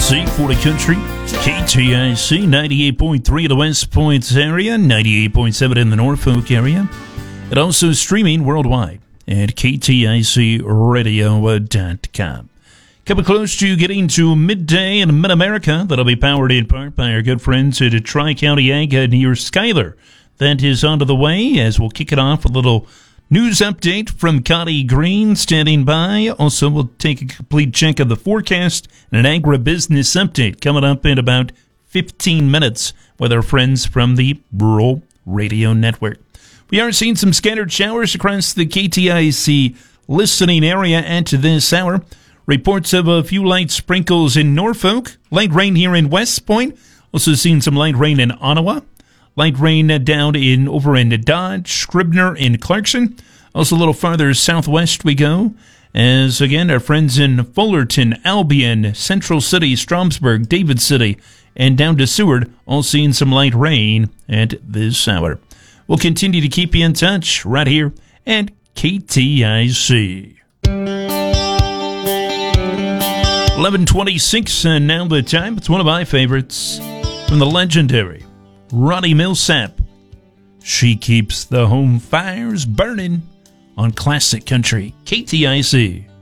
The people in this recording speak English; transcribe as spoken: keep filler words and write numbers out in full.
C for the country. K T I C ninety-eight point three in the West Point area, ninety-eight point seven in the Norfolk area, and also streaming worldwide at K T I C radio dot com. Coming close to getting to midday in Mid-America. That'll be powered in part by our good friends at Tri-County Ag near Schuyler. That is onto the way as we'll kick it off with a little news update from Connie Green standing by. Also, we'll take a complete check of the forecast and an agribusiness update coming up in about fifteen minutes with our friends from the Rural Radio Network. We are seeing some scattered showers across the K T I C listening area at this hour. Reports of a few light sprinkles in Norfolk. Light rain here in West Point. Also seeing some light rain in Ottawa. Light rain down in over in Dodge, Scribner, in Clarkson. Also a little farther southwest we go, as again our friends in Fullerton, Albion, Central City, Stromsburg, David City, and down to Seward, all seeing some light rain at this hour. We'll continue to keep you in touch right here at K T I C. eleven twenty-six, and now the time. It's one of my favorites from the legendary Ronnie Milsap. She keeps the home fires burning on Classic Country, K T I C.